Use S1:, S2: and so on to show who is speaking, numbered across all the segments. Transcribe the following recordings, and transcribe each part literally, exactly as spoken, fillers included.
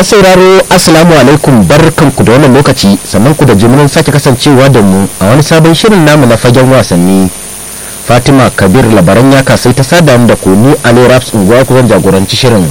S1: Masu sauraro assalamu alaikum, barkanku da wannan lokaci, sannan ku da jimirin sake kasancewa da mu a wani sabon shirin namu na fagen wasanni. Fatima Kabir labaran ya kasai ta sada da ku ni Ali Raps unguwa ku zan jagoranci shirin.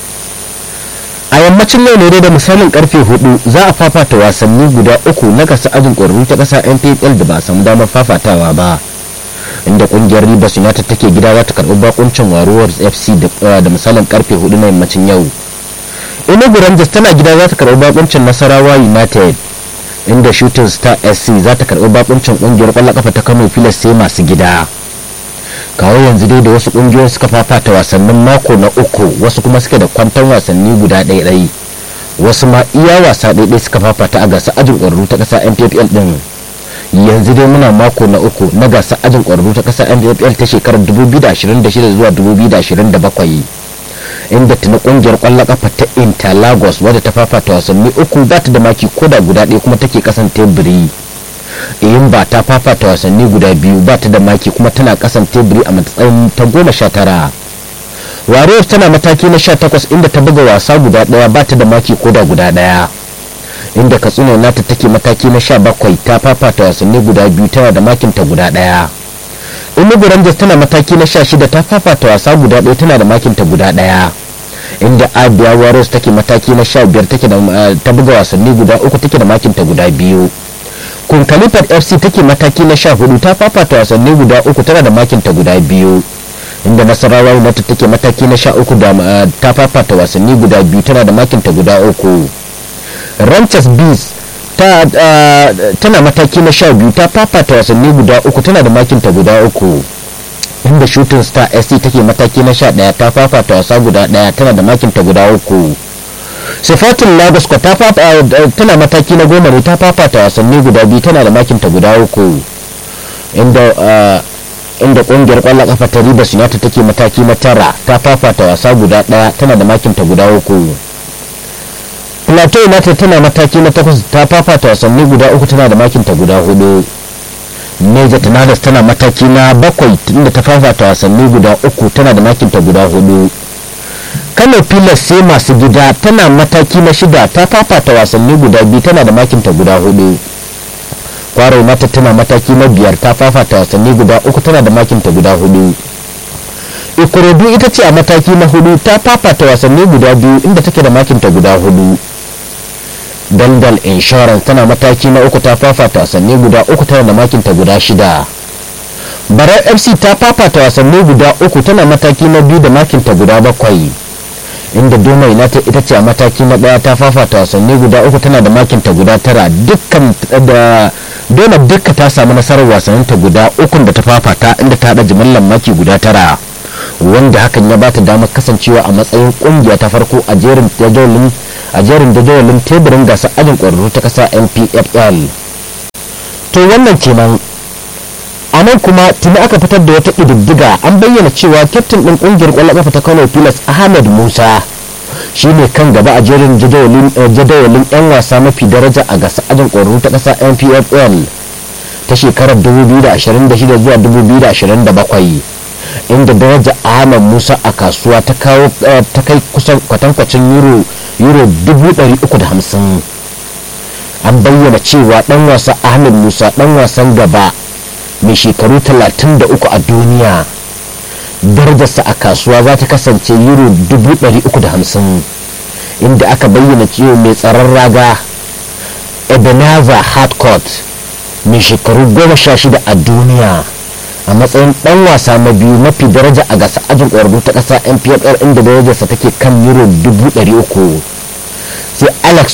S1: A yammacin yau ne dai da misalin karfe hudu za a fafata wasanni guda uku na gasa ajin ƙwararru ta ƙasa N P F L da ba a samu damar fafatawa ba, inda kungiyar Rivers United take gida za ta karɓi bakuncin Warriors F C da misalin karfe hudu na yammacin yau. Enugu Rangers tana gida za ta karɓi bakuncin Nasarawa United, inda Shooting Star S C za ta karɓi bakuncin kungiyar ƙwallon kafa ta Kano Pilas sai masu gida. Kawo yanzu dai da wasu kungiyoyin suka fafata wasannin mako na uku, wasu kuma suke da kwantan wasanni guda ɗaya-ɗaya, wasu ma iya wasa ɗaya suka fafata a gasar ajin ƙwararru ta ƙasa N P F L ɗin. Yanzu dai muna mako na uku na gasar ajin ƙwararru ta ƙasa N P F L ta shekarar dubu biyu da ashirin da shida zuwa dubu biyu da ashirin da bakwai, inda tuni kungiyar ƙwallon kafa ta Interlagos wadda ta fafata wasanni uku ba ta da maki koda guda ɗaya kuma take kasan teburi. Iyimba ta fafata wasanni guda biyu ba ta da maki kuma tana kasan teburi a matsayin ta goma sha tara. Warriors tana mataki na sha takwas inda ta buga wasa guda ɗaya ba ta da maki koda guda ɗaya, inda Katsina United take mataki na sha bakwai ta fafata wasanni guda biyu tana da makin ta guda ɗaya. Enugu Rangers tana mataki na sha shida ta fafata wasa guda ɗaya tana da makin ta guda ɗaya, inda Abia Warriors take mataki na sha biyar take da ta buga wasanni guda uku take da makin ta guda biyu. Kunkalifat F C take mataki na sha hudu ta fafata wasanni guda uku tana da makin ta guda biyu, inda Nasarawa United take mataki na sha uku da ta fafata wasanni guda biyu tana da makin ta guda uku. Ranchers Bees ta tana mataki na sha biyu ta fafata wasanni guda uku tana da makin ta guda uku, inda Shooting Star S C take mataki na sha ɗaya ta fafata wasa guda ɗaya tana da makin ta guda uku. Sifatin Lagos ko ta tana mataki na goma ne ta fafata wasanni guda biyu tana da makin ta guda uku, inda inda kungiyar kwallon kafa ta Rivers United take mataki na tara ta fafata wasa guda ɗaya tana da makin ta guda uku. Plateau United tana mataki na takwas ta fafata wasanni guda uku tana da makin ta guda hudu. Niger Tornadoes tana mataki na bakwai inda ta fafata wasanni guda uku tana da makin ta guda hudu. Kano Pilas sai masu gida tana mataki na shida ta fafata wasanni guda biyu tana da makin ta guda hudu. Kwara United tana mataki na biyar ta fafata wasanni guda uku tana da makin ta guda hudu. Ikorodu ita ce a mataki na hudu ta fafata wasanni guda biyu inda take da makin ta guda hudu. Dandal Insurance tana mataki na uku ta fafata wasanni guda uku tana da makin ta guda shida. Barau F C ta fafata wasanni guda uku tana mataki na biyu da makin ta guda bakwai, inda Doma United ita ce a mataki na daya ta fafata wasanni guda uku tana da makin ta guda tara. Dukkan da Doma dukka ta samu nasarar wasannin ta guda ukun da ta fafata inda ta hada jimillar maki guda tara, wanda hakan ya bata damar kasancewa a matsayin kungiya ta farko a jerin jadawalin a jerin jadawalin teburin gasar ajin ƙwararru ta ƙasa N P F L. To wannan kenan. A nan kuma tuni aka fitar da wata ƙididdiga, an bayyana cewa kyaftin ɗin ƙungiyar ƙwallon ƙafa ta Kano Pilas Ahmed Musa shine kan gaba a jerin jadawalin 'yan wasa mafi daraja a gasar ajin ƙwararru ta ƙasa N P F L ta shekarar dubu biyu da ashirin da shida zuwa dubu biyu da ashirin da bakwai, inda daraja Ahmed Musa a kasuwa ta kawo ta kai kusan kwatankwacin euro euro dubu ɗari uku da hamsin. An bayyana cewa ɗan wasa Ahmed Musa ɗan wasan gaba mai shekaru talatin da uku a duniya, darajarsa a kasuwa za ta kasance euro dubu ɗari uku da hamsin, inda aka bayyana cewa mai tsaron raga Ebenezer Harcourt mai shekaru goma sha shida a duniya a matsayin dan wasa na biyu mafi daraja a gasar ajin ƙwararru ta ƙasa N P F L, inda darajarsa take kan euro dubu ɗari uku. Sai Alex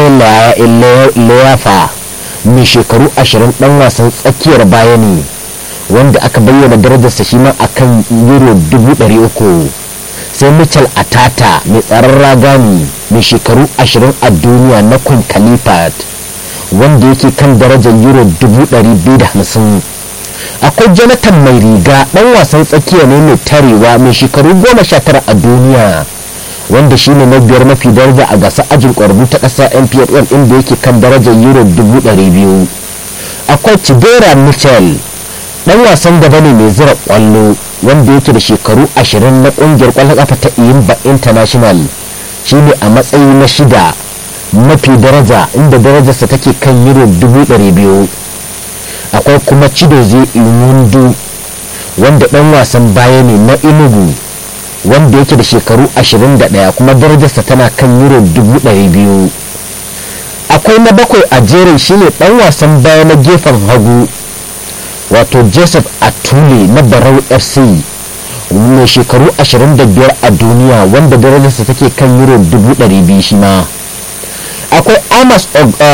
S1: Onwelayafa mai shekaru ashirin dan wasan tsakiyar baya ne, wanda aka bayyana darajarsa shi ma akan euro dubu ɗari uku. Sai Mitchell Atata mai tsaron raga ne mai shekaru ashirin a duniya na Kun Kalifat, wanda yake kan darajar euro dubu ɗari biyu da hamsin. Akwai Jonathan mai riga dan wasan tsakiya ne mai tarewa mai shekaru goma sha tara a duniya, wanda shine na biyar mafi daraja a gasar ajin ƙwararru ta ƙasa N P F L, inda yake kan darajar euro dubu ɗari biyu. Akwai Chidera Mitchell dan wasan gaba ne mai zira ƙwallo wanda yake da shekaru ashirin na ƙungiyar ƙwallon ƙafa ta Iyimba International, shine a matsayi na shida mafi daraja, inda darajarsa take kan euro dubu ɗari biyu. Akwai kuma Chidozie Iwundu wanda ɗan wasan baya ne na Enugu wanda yake da shekaru ashirin da ɗaya kuma darajarsa tana kan euro dubu ɗari biyu. Akwai na bakwai a jerin shine ɗan wasan baya na gefen hagu wato Joseph Atule na Barau F C mai shekaru ashirin da biyar a duniya wanda darajarsa take kan euro dubu ɗari biyu shi ma. Akwai Amos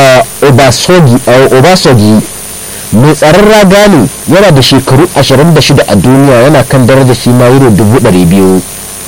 S1: Obasogi mai tsaron raga ne, yana da shekaru ashirin da shida a duniya, yana kan darajar shi ma euro dubu ɗari biyu.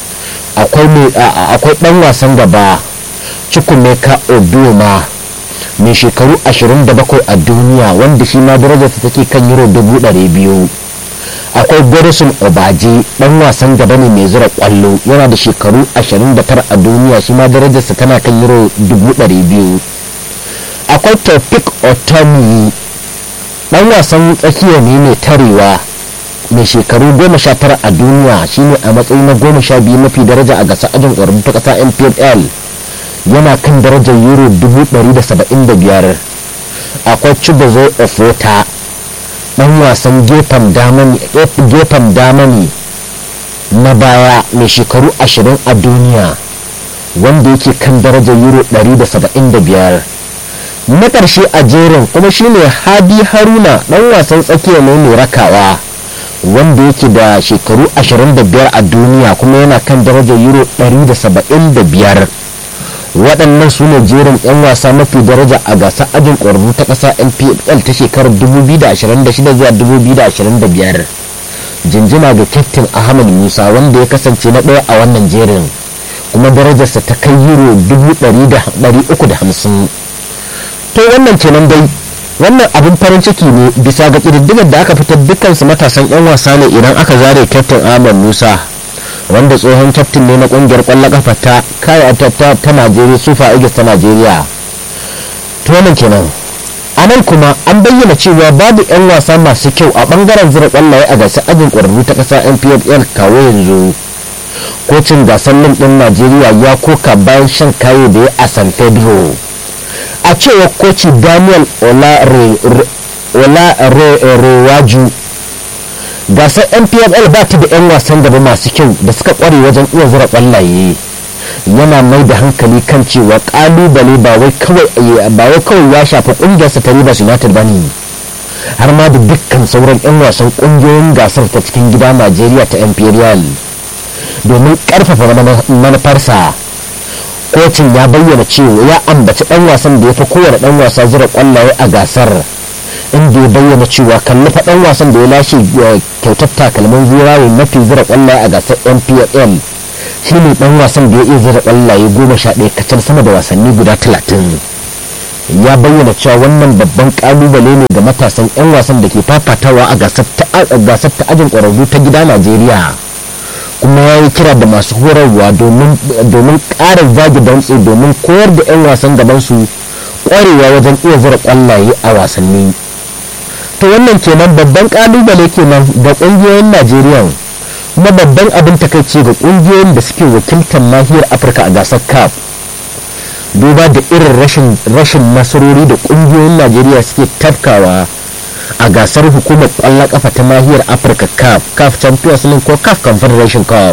S1: Akwai ɗan wasan gaba Chukwumeka Obioma mai shekaru ashirin da bakwai a duniya wanda shi ma darajarsa take kan euro dubu ɗari biyu. Akwai Godson Obaje ɗan wasan gaba ne mai zura kwallo, yana da shekaru ashirin da tara a duniya, shi ma darajarsa tana kan euro dubu ɗari biyu. Akwai Taufik Otomi ɗan wasan tsakiya ne mai tarewa mai shekaru goma sha tara a duniya, shine a matsayi na goma sha biyu mafi daraja a gasar ajin ƙwararru ta ƙasa N P F L, yana kan darajar euro dubu ɗari da saba'in da biyar. Akwai Chigozie Ofota ɗan wasan gefen dama ne na baya mai shekaru ashirin a duniya wanda yake kan darajar euro ɗari da saba'in da biyar. Na ƙarshe a jerin kuma shine Hadi Haruna ɗan wasan tsakiya ne mai rakawa wanda yake da shekaru ashirin da biyar a duniya kuma yana kan darajar euro ɗari da saba'in da biyar. Waɗannan su ne jerin 'yan wasa mafi daraja a gasar ajin ƙwararru ta ƙasa N P F L ta shekarar dubu biyu da ashirin da shida zuwa dubu biyu da ashirin da biyar. Jinjina ga Kyaftin Ahmad Musa wanda ya kasance na ɗaya a wannan jerin kuma darajarsa ta kai euro dubu ɗari uku da hamsin. To wannan kenan dai, wannan abin farin ciki ne bisa ga ƙididdigar da aka fitar, dukkansu matasan 'yan wasa ne idan aka zare Kyaftin Ahmad Musa wanda tsohon kyaftin ne na ƙungiyar ƙwallon kafa ta kaya ta ta Najeriya Super Eagles ta Najeriya. To wannan kenan. A nan kuma an bayyana cewa babu 'yan wasa masu kyau a bangaren zira ƙwallaye a gasar ajin ƙwararru ta ƙasa N P F L kawo yanzu. Kocin gasar lim ɗin Najeriya ya koka bayan shan kayo da ya a San Pedro. A cewar koci Daniel Olarewaju, gasar N P F L ba ta da 'yan wasan gaba masu kyau da suka kware wajen iya zura kwallaye. Yana mai da hankali kan cewa kalubale ba wai kawai ya shafi kungiyarsa ta Rivers United bane, har ma da dukkan sauran 'yan wasan kungiyoyin gasar ta cikin gida Najeriya ta Imperial. Domin karfafa manufarsa, kocin ya bayyana cewa ya ambaci dan wasan da ya fi kowane dan wasa zura kwallaye a gasar, inda ya bayyana cewa kalli fa dan wasan da ya lashe kyautar takalmin zirawe mafi zura kwallaye a gasar N P F L shine dan wasan da ya iya zura kwallaye goma sha ɗaya kacal sama da wasanni guda talatin. Ya bayyana cewa wannan babban kalubale ne ga matasan 'yan wasan da ke fafatawa a gasar ta ajin ƙwararru ta gida Najeriya, kuma ya yi kira da masu horarwa domin ƙara zagi dantse domin koyar da 'yan wasan gabansu ƙwarewa wajen iya zura kwallaye a wasanni. To wannan kenan babban kalubale kenan ga ƙungiyoyin Najeriya, kuma babban abin takaici ga ƙungiyoyin da suke wakiltar nahiyar Afirka a gasar C A F, duba da irin rashin rashin nasarori da ƙungiyoyin Najeriya suke tafkawa a gasar hukumar ƙwallon ƙafa ta nahiyar Afirka C A F, C A F Champions League ko C A F Confederation Cup.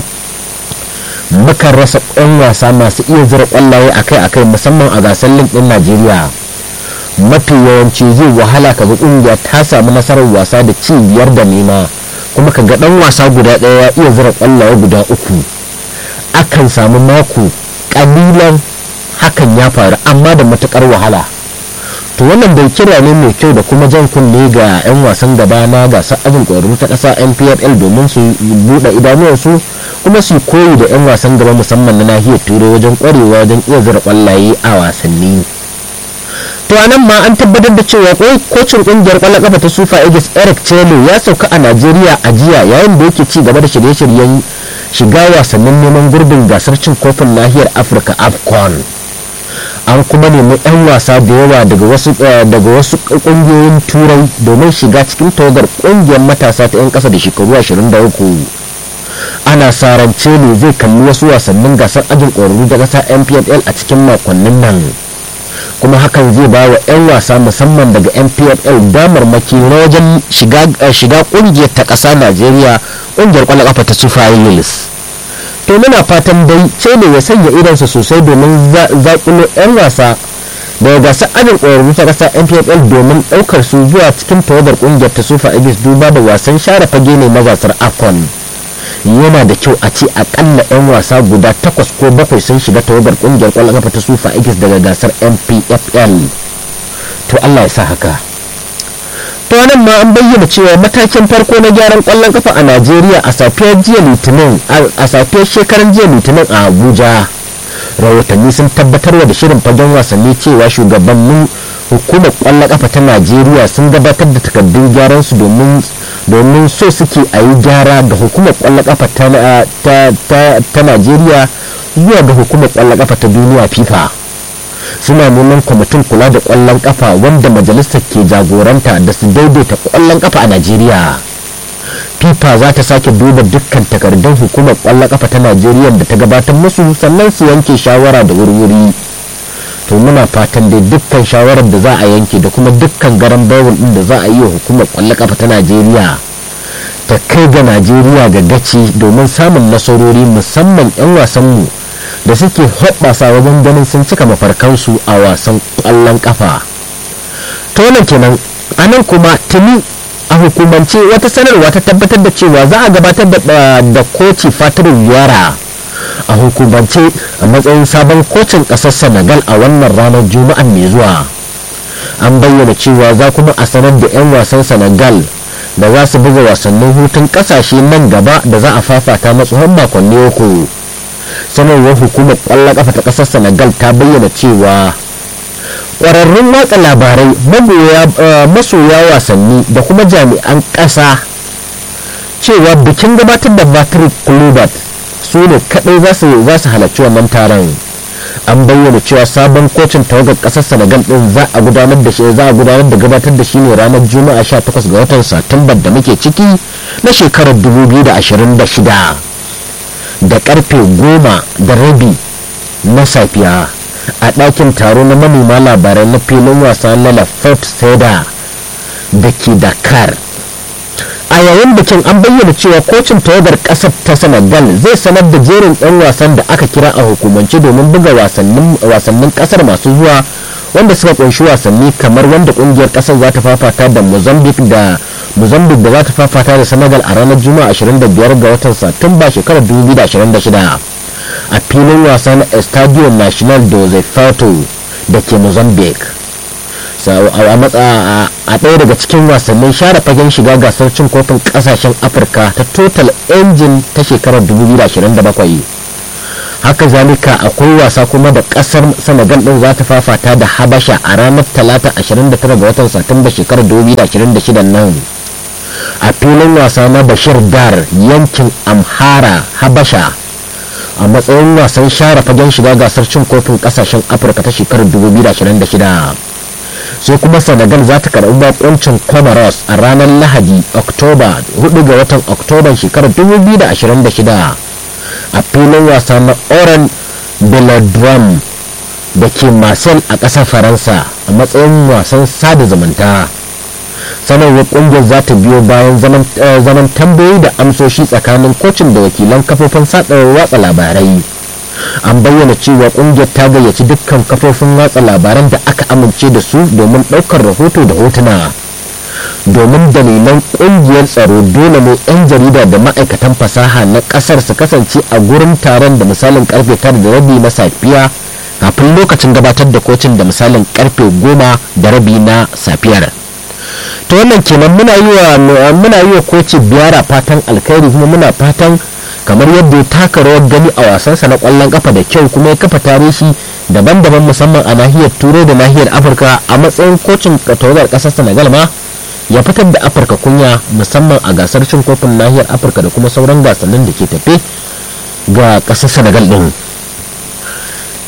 S1: Mukan rasa 'yan wasa masu iya zira ƙwallaye akai-akai musamman a gasar League ɗin Najeriya. Mafi yawanci zai wahala kaga ƙungiya ta samu nasarar wasa da ci biyar da nema, kuma kaga ɗan wasa guda ɗaya ya iya zira ƙwallaye guda uku. Akan samu mako ƙalilan hakan ya faru, amma da matuƙar wahala. To wannan bai kira ne mai kyau da kuma jan kunne ga 'yan wasan gaba na gasar ajin ƙwararru ta ƙasa N P F L domin su buɗe idanuwansu kuma su koyi da 'yan wasan gaba musamman na nahiyar Turai wajen ƙwarewa wajen iya zira ƙwallaye a wasanni. To anan ma an tabbatar da cewa kocin ƙungiyar ƙwallon ƙafa ta Super Eagles Eric Chelo ya sauka a Najeriya a jiya yayin da yake ci gaba da shirye-shiryen shiga wasannin neman gurbin gasar cin kofin nahiyar Afirka AFCON. An kuma nemi 'yan wasa da yawa daga wasu daga wasu kungiyoyin turai domin shiga cikin tawagar kungiyar matasa ta 'yan kasa da shekaru ashirin da uku. ana sarance ne zai kalli wasu wasannin gasar ajin ƙwararru da ƙasa N P F L a cikin makonnin nan, kuma hakan zai ba wa 'yan wasa musamman daga N P F L damarmaki na wajen shiga ƙungiyar ta ƙasa Najeriya, ƙungiyar ƙwallon ƙafa ta Super Eagles. To muna fatan dai Chile ya sanya idansa sosai domin zaƙulo 'yan wasa daga gasar ajin ƙwararru ta ƙasa N P F L domin ɗaukar su zuwa cikin tawagar ƙungiyar ta Super Eagles duba da wasan share fage ne na gasar AFCON. Yana da kyau a ce akalla 'yan wasa guda takwas ko bakwai sun shiga tawagar ƙungiyar ƙwallon ƙafa ta Super Eagles daga gasar N P F L. To Allah ya sa haka. To nan ma an bayyana cewa matakin farko na gyaran ƙwallon ƙafa a Najeriya a safiyar jiya Litinin a safiyar shekaran jiya Litinin a Abuja. Rahotanni sun tabbatarwa da shirin fagen wasanni cewa shugabannin hukumar ƙwallon ƙafa ta Najeriya sun gabatar da takardun gyaran su domin domin so suke a yi gyara ga hukumar ƙwallon ƙafa ta Najeriya zuwa ga hukumar ƙwallon ƙafa ta duniya FIFA. Suna neman kwamitin kula da ƙwallon ƙafa wanda majalisar ke jagoranta da su daidaita ƙwallon ƙafa a Najeriya. FIFA za ta sake duba dukkan takardun hukumar ƙwallon ƙafa ta Najeriya da ta gabatar musu sannan su yanke shawara da wurwuri. To muna fatan da dukkan shawarar da za a yanke da kuma dukkan garan bawul din da za a yi wa hukumar ƙwallon ƙafa ta Najeriya ta kai ga Najeriya ga gaci domin samun nasarori, musamman 'yan wasanmu da suke hoɓɓasa wajen ganin sun cika mafarkansu a wasan ƙwallon ƙafa. To wannan kenan. A nan kuma tuni a hukumance wata sanarwa ta tabbatar da cewa za a gabatar da koci Fatou Yara a hukumance a matsayin sabon kocin ƙasar Senegal a wannan ranar Juma'a mai zuwa. An bayyana cewa za kuma a sanar da 'yan wasan Senegal da za su buga wasannin hutun ƙasashe nan gaba da za a fafata matsuwan makonni uku. Sanarwar hukumar ƙwallon ƙafa ta ƙasar Senegal ta bayyana cewa ƙwararrun watsa labarai, masoya wasanni da kuma jami'an ƙasa cewa bikin gabatar da Patrick Kluivert su ne kaɗai za su halarci wannan taron. An bayyana cewa sabon kocin tawagar ƙasar Senegal ɗin za a gudanar da shi za a gudanar da gabatar da shi ne ranar Juma'a sha takwas ga watan Satumbar da muke ciki na shekarar dubu biyu da ashirin da shida da karfe goma da rabi na safiya a ɗakin taro na manema labarai na filin wasa na Lafort Seda da ke Dakar. A yayin bikin an bayyana cewa kocin tawagar ƙasar ta Senegal zai sanar da jerin 'yan wasan da aka kira a hukumance domin buga wasannin ƙasar masu zuwa, wanda suka kunshi wasanni kamar wanda ƙungiyar ƙasar za ta fafata da Mozambique da Mozambique da za ta fafata da Senegal a ranar Juma'a ashirin da biyar ga watan Satumba shekarar dubu biyu da ashirin da shida a filin wasa na Estadio Nacional José Fato da ke Mozambique. A ɗaya daga cikin wasannin share fagen shiga gasar cin kofin ƙasashen Afirka ta Total Engine ta shekarar dubu biyu da ashirin da bakwai. Haka zalika akwai wasa kuma da ƙasar Senegal ɗin za ta fafata da Habasha a ranar Talata ashirin da tara ga watan Satumba shekarar dubu biyu da ashirin da shida nan a filin wasa na Bashir Dar yankin Amhara, Habasha, a matsayin wasan share fagen shiga gasar cin kofin ƙasashen Afirka ta shekarar dubu biyu da ashirin da shida. Sai kuma Senegal za ta karɓi bakoncin Comoros a ranar Lahadi Oktoba hudu ga watan Oktoba shekarar dubu biyu da ashirin da shida a filin wasa na Oran Velodrome da ke Marseille a ƙasar Faransa a matsayin wasan sada zumunta. Sanarwar ƙungiyar za ta biyo bayan zaman tambayoyi da amsoshi tsakanin kocin da wakilan kafofin watsa labarai. An bayyana cewa ƙungiyar ta gayyaci dukkan kafofin watsa labaran da aka amince da su domin ɗaukar rahoto da hotuna. Domin dalilan ƙungiyar tsaro, dole ne 'yan jarida da ma'aikatan fasaha na ƙasar su kasance a gurin taron da misalin karfe tara da rabi na safiya kafin lokacin gabatar da kocin da misalin karfe goma da rabi na safiyar. To wannan kenan muna yi wa muna yi wa koci Biyara fatan alkhairi, kuma muna fatan kamar yadda ya taka rawar gani a wasansa na ƙwallon kafa da kyau kuma ya kafa tarihi daban-daban musamman a nahiyar Turai da nahiyar Afirka a matsayin kocin tawagar ƙasar Senegal ma ya fitar da Afirka kunya musamman a gasar cin kofin nahiyar Afirka da kuma sauran gasannin da ke tafe ga ƙasar Senegal din.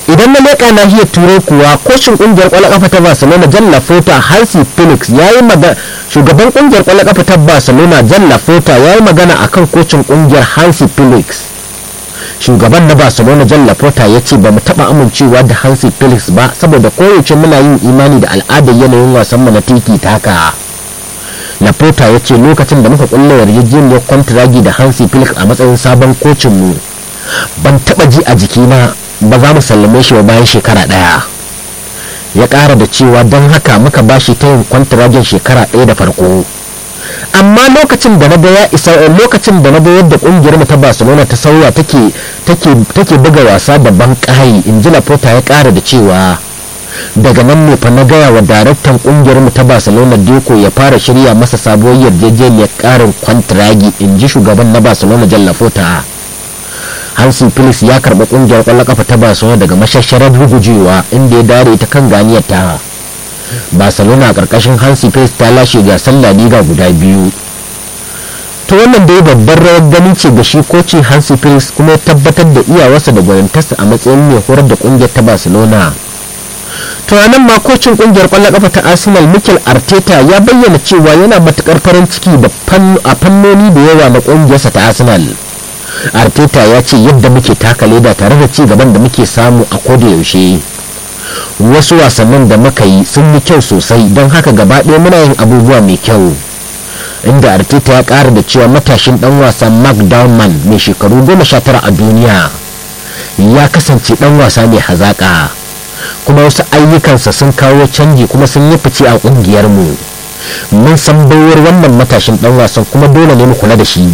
S1: idan na leƙa nahiyar turai kuwa kocin kungiyar ƙwallon ƙafa ta barcelona jan lafota hansi felix ya yi magana shugaban kungiyar ƙwallon ƙafa ta barcelona jan lafota ya yi magana akan kocin kungiyar hansi felix. Shugaban na barcelona jan lafota ya ce ba mu taɓa amincewa da hansi felix ba saboda koyaushe muna yin imani da al'adar yanayin wasan mu na tiki taka. Laporta ya ce lokacin da muka kulla yarjejeniyar kwantiragi da hansi felix a matsayin sabon kocin mu ban taba ji a jikina ba za mu sallame shi ba bayan shekara daya. Ya kara da cewa don haka muka bashi ta yin kwantiragin shekara daya da farko, amma lokacin da na ga ya isa lokacin da na ga yadda kungiyar mu ta barcelona ta sauya take take take buga wasa da ban kai, inji Laporta ya kara da cewa daga nan ne fa na gaya wa daraktan kungiyar mu ta barcelona Deco ya fara shirya masa sabuwar yarjejeniyar karin kwantiragi, inji shugaban na barcelona jan lafota. Hansi Felix ya karɓi kungiyar ƙwallon ƙafa ta barcelona daga mashasharar rugujewa inda ya dare ta kan ganiyar ta. Barcelona a ƙarƙashin Hansi Felix ta lashe gasar La Liga guda biyu. To wannan dai babbar rawar gani ce ga shi kocin Hansi Felix, kuma ya tabbatar da iyawarsa da gwanintarsa a matsayin mai horar da kungiyar ta Barcelona. To nan ma kocin kungiyar ƙwallon ƙafa ta Arsenal Mikel Arteta ya bayyana cewa yana matukar farin ciki da a fannoni da yawa na kungiyarsa ta Arsenal. Arteta ya ce yadda muke taka leda tare da ci gaban da muke samu a koda yaushe. Wasu wasannin da muka yi sun yi kyau sosai, don haka gaba ɗaya muna yin abubuwa mai kyau. Inda Arteta ya ƙara da cewa matashin ɗan wasan Mark Dauman mai shekaru goma sha tara a duniya ya kasance ɗan wasa mai hazaƙa, kuma wasu ayyukansa sun kawo canji kuma sun yi fice a ƙungiyarmu. Mun san baiwar wannan matashin ɗan wasan kuma dole ne mu kula da shi.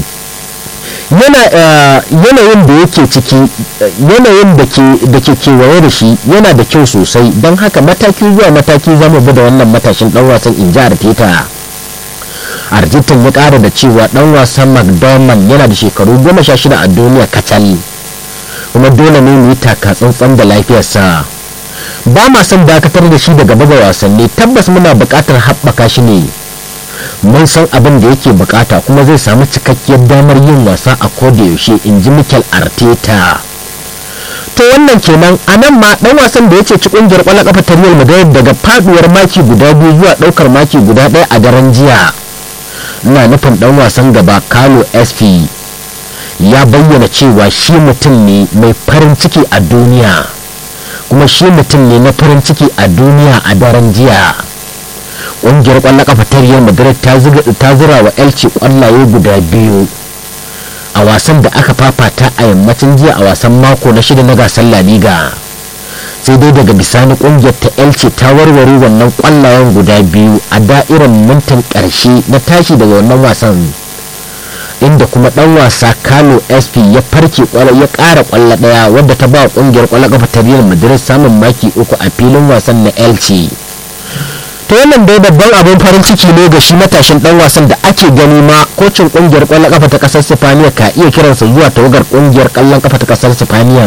S1: Yanayin da yake ciki yanayin da ke kewaye da shi yana da kyau sosai, don haka mataki zuwa mataki za mu bi da wannan matashin ɗan wasan, inji Arteta. Arteta ya ƙara da cewa ɗan wasan McDormand yana da shekaru goma sha shida a duniya kacal, kuma dole ne mu yi taka tsantsan da lafiyarsa. Ba ma son dakatar da shi daga buga wasanni, tabbas muna buƙatar haɓaka shi ne. Mun san abin da yake bukata kuma zai samu cikakkiyar damar yin wasa a kodayaushe, inji Mikel Arteta. To wannan kenan, a nan ma dan wasan da ya ce ci kungiyar ƙwallon ƙafa ta Real Madrid daga faduwar maki guda biyu zuwa ɗaukar maki guda ɗaya a daren jiya, ina nufin dan wasan gaba Carlo Espi, ya bayyana cewa shi mutum ne mai farin ciki a duniya, kuma shi mutum ne na farin ciki a duniya a daren jiya. Ƙungiyar ƙwallon ƙafa ta Real Madrid ta zura wa Elche ƙwallaye guda biyu a wasan da aka fafata a yammacin jiya a wasan mako na shida na gasar La Liga. Sai dai daga bisani ƙungiyar ta Elche ta warware wannan ƙwallayen guda biyu a da'irar mintin ƙarshe na tashi daga wannan wasan, inda kuma ɗan wasa Carlo Espi ya farke ya ƙara ƙwallo ɗaya wadda ta ba ƙungiyar ƙwallon ƙafa ta Real Madrid samun maki uku a filin wasan na Elche. To wannan dai babban abin farin ciki ne ga shi matashin dan wasan da ake gani ma kocin kungiyar kwallon kafa ta kasar Sifaniya ka iya kiransa zuwa tawagar kungiyar kwallon kafa ta kasar Sifaniya.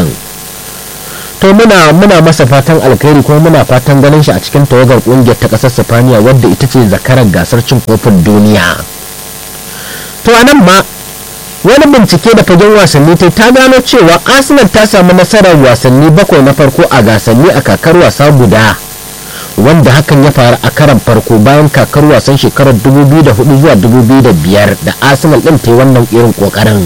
S1: To muna muna masa fatan alkhairi kuma muna fatan ganin shi a cikin tawagar kungiyar ta kasar Sifaniya wadda ita ce zakarar gasar cin kofin duniya. To anan ma wani bincike da fagen wasanni ta ta gano cewa Arsenal ta samu nasarar wasanni bakwai na farko a gasanni a kakar wasa guda, wanda hakan ya faru a karan farko bayan kakar wasan shekarar dubu biyu da hudu zuwa dubu biyu da biyar da Arsenal din ta yi wannan irin kokarin.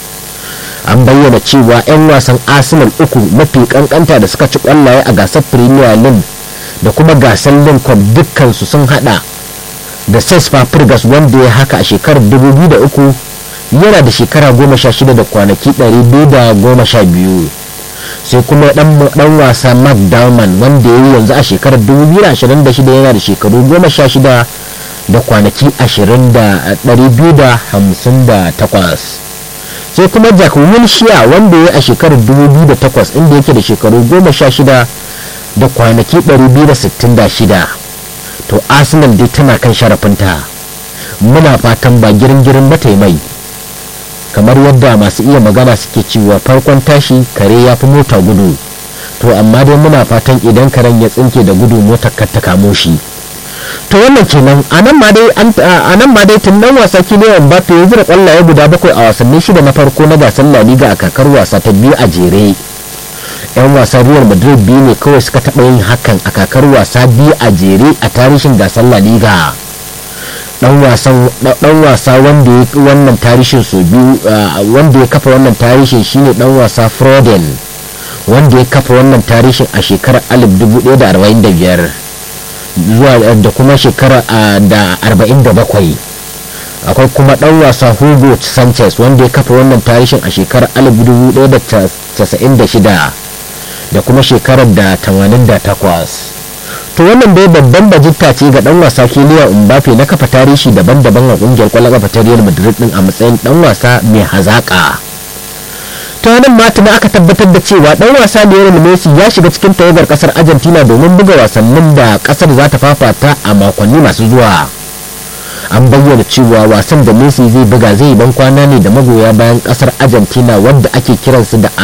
S1: An bayyana cewa 'yan wasan Arsenal uku mafi kankanta da suka ci kwallaye a gasar Premier League da kuma gasar League Cup dukkansu sun hada da Cesc Fabregas, wanda ya haka a shekarar dubu biyu da uku, yana da shekara goma sha shida da kwanaki ɗari biyu da goma sha biyu. Sai kuma dan wasa Mark Dauman, wanda ya yi yanzu a shekarar dubu biyu da ashirin da shida, yana da shekaru goma sha shida da kwanaki ashirin da ɗari biyu da hamsin da takwas. Sai kuma Jack Wilshere, wanda ya yi a shekarar dubu biyu da takwas, inda yake da shekaru goma sha shida da kwanaki ɗari biyu da sittin da shida. To Arsenal dai tana kan sharafinta, muna fatan ba girin-girin ba ta yi mai, kamar yadda masu iya magana suke cewa farkon tashi kare ya fi mota gudu. To amma dai muna fatan idan karen ya tsinke da gudu motar kar ta kamo shi. To wannan kenan, anan ma dai anan ma dai tun nan wasa Kylian Mbappe ya zira kwallaye guda bakwai a wasannin shida na farko na gasar La Liga a kakar wasa ta biyu a jere, 'yan wasan Real Madrid biyu ne kawai suka taɓa yin hakan a kakar wasa biyu a jere a tarihin gasar La Liga. dan wasa wanda ya wannan tarihin so biyu wanda ya kafa wannan tarihin shine dan wasa Foden, wanda ya kafa wannan tarihin a shekarar alif dubu ɗaya da arba'in da biyar zuwa da kuma shekarar da arba'in da bakwai. Akwai kuma dan wasa Hugo Sanchez wanda ya kafa wannan tarihin a shekarar alif dubu ɗaya da casa'in da shida da kuma shekarar da tamanin da takwas. To wannan dai babban bajinta ce ga dan wasa Kylian Mbappe na kafa tarihi daban-daban a kungiyar kwallon kafa ta Real Madrid din a matsayin dan wasa mai hazaka. To nan ma tuna aka tabbatar da cewa dan wasa Lionel Messi ya shiga cikin tawagar kasar Argentina domin buga wasannin da kasar za ta fafata a makonni masu zuwa. An bayyana cewa wasan da Messi zai buga zai ban kwana ne da magoya bayan kasar Argentina wadda ake kiransu da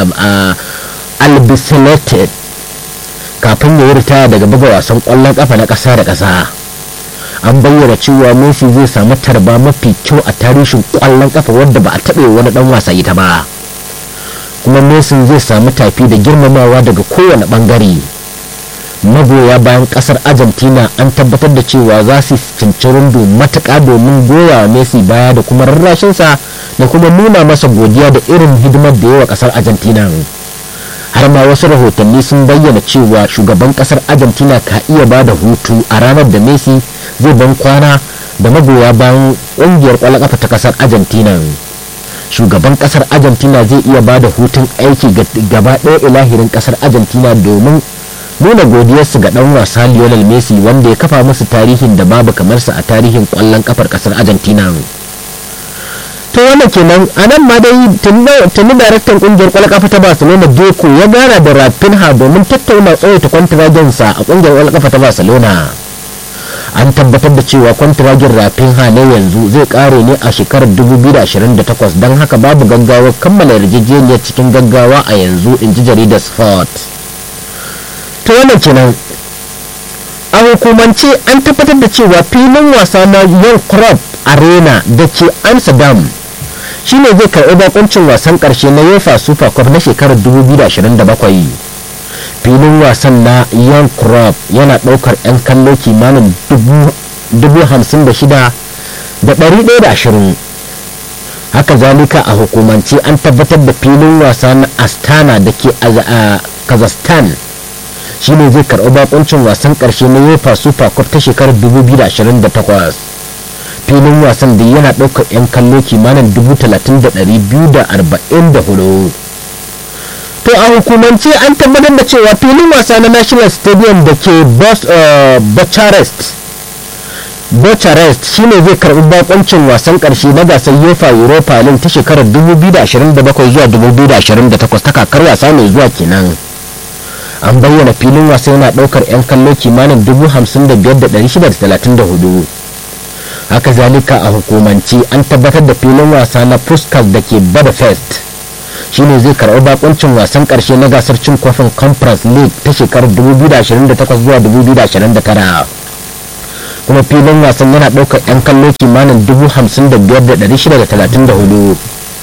S1: Albiceleste kafin ya yi ritaya daga buga wasan kwallon kafa na kasa da kasa. An bayyana cewa Messi zai samu tarba mafi kyau a tarihin kwallon kafa wadda ba a taɓa wani dan wasa ita ba, kuma Messi zai samu tafi da girmamawa daga kowane bangare. Magoya bayan kasar Argentina an tabbatar da cewa za su cincirindo matuƙa domin goya Messi baya da kuma rarrashinsa da kuma nuna masa godiya da irin hidimar da yawa kasar Argentina. Har ma wasu rahotanni sun bayyana cewa shugaban kasar Argentina ka iya ba da hutu a ranar da Messi zai ban kwana da magoya bayan ƙungiyar ƙwallon ƙafa ta kasar Argentina. Shugaban kasar Argentina zai iya ba da hutun aiki gaba ɗaya ilahirin kasar Argentina domin nuna godiyarsu ga ɗan wasa Lionel Messi wanda ya kafa musu tarihin da babu kamarsa a tarihin ƙwallon ƙafar kasar Argentina. To wannan kenan a nan ma dai tuni daraktan kungiyar kwallon kafa ta Barcelona Deco ya gana da Rafinha domin tattauna tsawaita kwantiragensa a kungiyar kwallon kafa ta Barcelona. An tabbatar da cewa kwantiragen Rafinha na yanzu zai kare ne a shekarar dubu biyu da ashirin da takwas, don haka babu gaggawar kammala yarjejeniyar cikin gaggawa a yanzu, in ji jaridar Sport. To wannan kenan a hukumance an tabbatar da cewa filin wasa na Johan Cruyff Arena da ke Amsterdam shine zai karɓi bakuncin wasan ƙarshe na UEFA Super Cup na shekarar dubu biyu da ashirin da bakwai. Filin wasan na Johan Cruyff yana ɗaukar 'yan kallo kimanin dubu hamsin da shida da ɗari ɗaya da ashirin. Haka zalika a hukumance an tabbatar da filin wasa na Astana da ke a Kazakhstan shine zai karɓi bakuncin wasan ƙarshe na UEFA Super Cup ta shekarar dubu biyu da ashirin da takwas. Filin wasan da yana ɗaukar 'yan kallo kimanin dubu talatin da ɗari biyu da arba'in da hudu. To a hukumance an tabbatar da cewa filin wasa na National Stadium da ke Bucharest Bucharest shine zai karɓi bakuncin wasan ƙarshe na gasar UEFA Europa League ta shekarar dubu biyu da ashirin da bakwai zuwa dubu biyu da ashirin da takwas ta kakar wasa mai zuwa kenan. An bayyana filin wasa yana ɗaukar 'yan kallo kimanin dubu hamsin da biyar da ɗari shida da talatin da hudu. Haka zalika a hukumance an tabbatar da filin wasa na Puskas da ke Budapest shine zai karɓi bakuncin wasan ƙarshe na gasar cin kofin Conference League ta shekarar dubu biyu da ashirin da takwas zuwa dubu biyu da ashirin da tara. Kuma filin wasan yana ɗaukar 'yan kallo kimanin dubu hamsin da biyar da ɗari shida da talatin da hudu.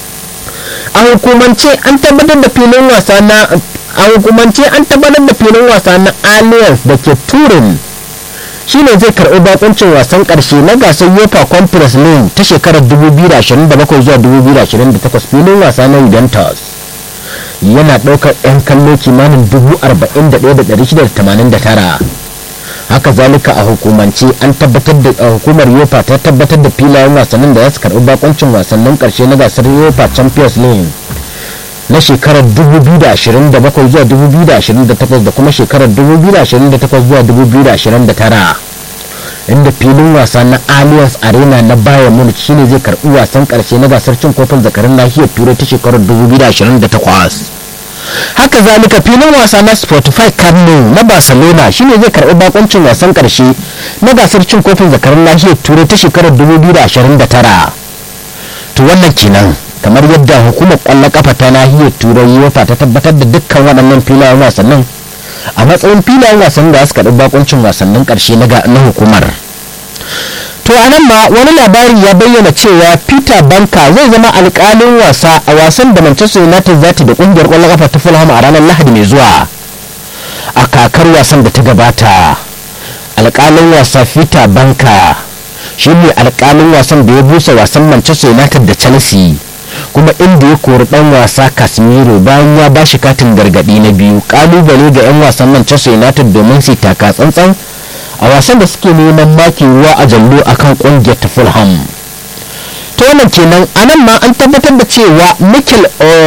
S1: A hukumance an tabbatar da filin wasa na a hukumance an tabbatar da filin wasa na Allianz da ke Turin shine zai karɓi bakuncin wasan ƙarshe na gasar UEFA Conference League ta shekarar dubu biyu da ashirin da bakwai zuwa dubu biyu da ashirin da takwas. Filin wasa na Juventus yana ɗaukar 'yan kallo kimanin dubu arba'in da ɗaya da ɗari shida da tamanin da tara. Haka zalika a hukumance an tabbatar da hukumar UEFA ta tabbatar da filayen wasannin da za su karɓi bakuncin wasannin ƙarshe na gasar UEFA Champions League na shekarar dubu biyu da ashirin da bakwai zuwa dubu biyu da ashirin da takwas da kuma shekarar dubu biyu da ashirin da takwas zuwa dubu biyu da ashirin da tara, inda filin wasa na Allianz Arena na Bayern Munich shine zai karbi wasan karshe na gasar cin kofin zakarin nahiyar Turai ta shekarar dubu biyu da ashirin da takwas. Haka zalika filin wasa na Spotify Camp Nou na Barcelona shine zai karbi bakoncin wasan karshe na gasar cin kofin zakarin nahiyar Turai ta shekarar dubu biyu da ashirin da tara. To wannan kenan kamar yadda hukumar kwallon kafa ta nahiyar Turai UEFA ta tabbatar da dukkan waɗannan filayen wasannin a matsayin filayen wasannin da suka karɓi bakuncin wasannin ƙarshe na hukumar. to anan ma wani labari ya bayyana cewa Peter Banka zai zama alƙalin wasa a wasan da Manchester United za ta da ƙungiyar ƙwallon ƙafa ta Fulham a ranar Lahadi mai zuwa a kakar wasan da ta gabata. Alƙalin wasa Peter Banka shi ne alƙalin wasan da ya busa wasan Manchester United da Chelsea, kuma inda ya kori ɗan wasa Casemiro bayan ya ba shi katin gargaɗi na biyu. Ƙalubale ga 'yan wasan Manchester United domin su taka tsantsan a wasan da suke neman maki ruwa a jallo akan ƙungiyar ta Fulham. To wannan kenan anan ma an tabbatar da cewa Mikel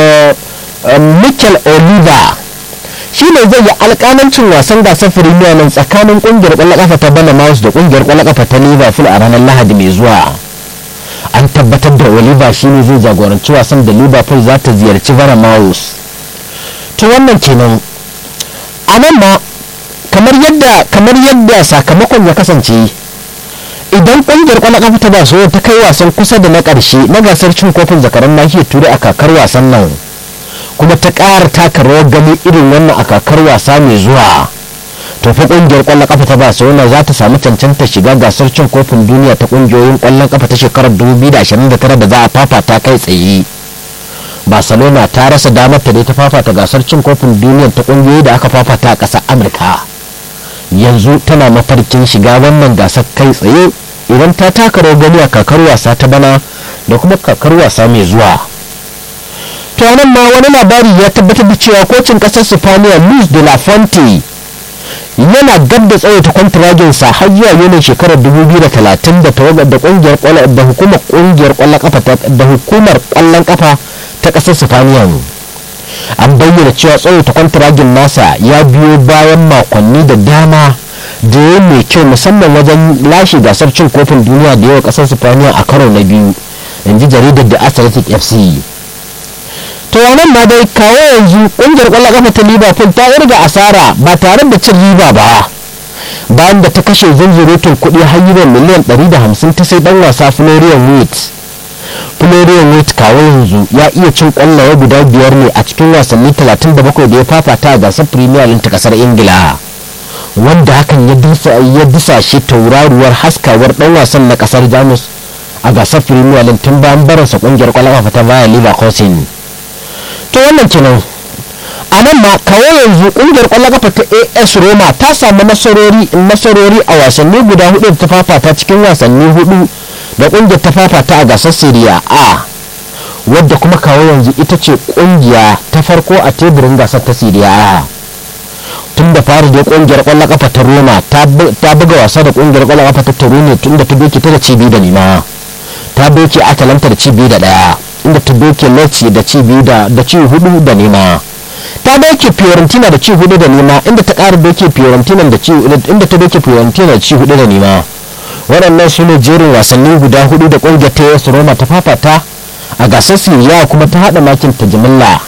S1: Mikel Oliver shi ne zai yi alƙalancin wasan gasar Premier League tsakanin ƙungiyar ƙwallon ƙafa ta Bournemouth da ƙungiyar ƙwallon ƙafa ta Liverpool a ranar Lahadi mai zuwa. An tabbatar da Oliver shi ne zai jagoranci wasan da Liverpool za ta ziyarci Bournemouth. To wannan kenan anan ma kamar yadda kamar yadda sakamakon ya kasance, idan ƙungiyar ƙwallon ƙafa ta Barcelona ta kai wasan kusa da na ƙarshe na gasar cin kofin zakaran nahiyar Turai a kakar wasan nan, kuma ta ƙara taka rawar gani irin wannan a kakar wasa mai zuwa, to fa ƙungiyar ƙwallon ƙafa ta Barcelona za ta samu cancanta shiga gasar cin kofin duniya ta ƙungiyoyin ƙwallon ƙafa ta shekarar dubu biyu da ashirin da tara da za a fafata kai tsaye. Barcelona ta rasa damar ta dai ta fafata gasar cin kofin duniya ta ƙungiyoyi da aka fafata a ƙasar Amurka. Yanzu tana mafarkin shiga wannan gasar kai tsaye idan ta taka rawar gani a kakar wasa ta bana da kuma kakar wasa mai zuwa. To nan ma wani labari ya tabbatar da cewa kocin kasar Spaniya Luis de la Fuente yana gab da tsawaita kwantiraginsa har zuwa yulin shekarar dubu biyu da talatin da tawagar da kungiyar kwallon da hukumar kungiyar kwallon kafa da hukumar kwallon kafa ta kasar Spaniya. An bayyana cewa tsawaita kwantiragin nasa ya biyo bayan makonni da dama da ya mai kyau musamman wajen lashe gasar cin kofin duniya da yawa kasar Spaniya a karo na biyu, in ji jaridar da Athletic F C. To wannan ma dai kawo yanzu kungiyar kwallon kafa ta Liverpool ta irga asara ba tare da cin riba ba, bayan da ta kashe zunzurutun kuɗi har euro miliyan ɗari da hamsin ta sai dan wasa Florian Wirtz. Florian Wirtz kawo yanzu ya iya cin kwallaye guda biyar ne a cikin wasanni talatin da bakwai da ya fafata a gasar Premier League ta kasar Ingila, wanda hakan ya dusa ya dusa shi tauraruwar haskawar dan wasan na kasar Jamus a gasar Premier League tun bayan barinsa kungiyar kwallon kafa ta Bayer Leverkusen. To wannan kenan a nan ma kawo yanzu kungiyar kwallon kafa ta A S Roma ta samu nasarori nasarori a wasanni guda hudu da ta fafata cikin wasanni hudu da kungiyar ta fafata a gasar Serie A, wadda kuma kawo yanzu ita ce kungiya ta farko a teburin gasar ta Serie A. Tun da fari da kungiyar kwallon kafa ta Roma ta buga wasa da kungiyar kwallon kafa ta Torino tun da ta doke ta da cibi da nema, ta doke Atalanta da cibi da daya, inda ta doke Lecce da ci biyu da da ci hudu da nema, ta doke Fiorentina da ci hudu da nema, inda ta ƙara doke Fiorentina da ci inda ta doke Fiorentina da ci hudu da nema. Waɗannan su ne jerin wasanni guda hudu da ƙungiyar ta A S Roma ta fafata a gasar Serie A, kuma ta haɗa makin ta jimilla.